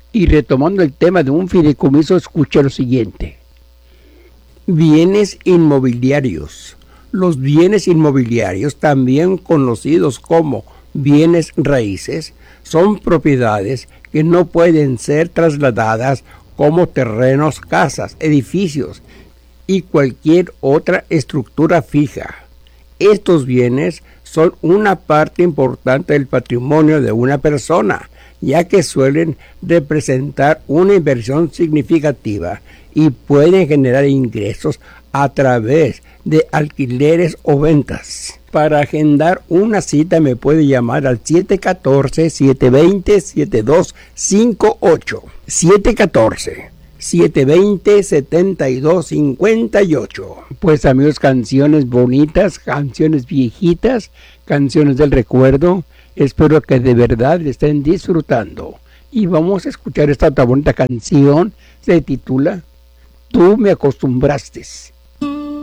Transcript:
Y retomando el tema de un fideicomiso, escucha lo siguiente. Bienes inmobiliarios. Los bienes inmobiliarios, también conocidos como bienes raíces, son propiedades que no pueden ser trasladadas como terrenos, casas, edificios y cualquier otra estructura fija. Estos bienes son una parte importante del patrimonio de una persona, ya que suelen representar una inversión significativa y pueden generar ingresos a través de alquileres o ventas. Para agendar una cita me puede llamar al 714-720-7258. 714-720-7258. Pues amigos, canciones bonitas, canciones viejitas, canciones del recuerdo. Espero que de verdad le estén disfrutando. Y vamos a escuchar esta otra bonita canción. Se titula Tú me acostumbraste.